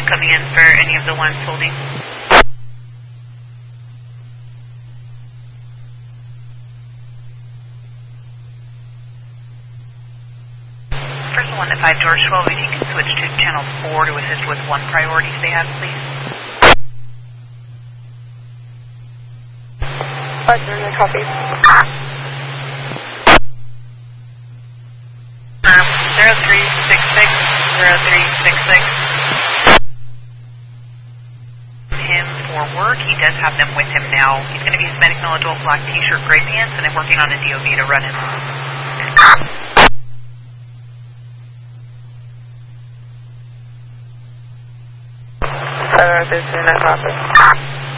coming in for any of the ones holding. First one to 5 George 12, if you can switch to channel 4 to assist with one priority they have, please. Roger, copy. 0366, 0366. Him for work. He does have them with him now. He's going to be Hispanic male adult, black t-shirt, gray pants, and then working on a DOB to run him. This is not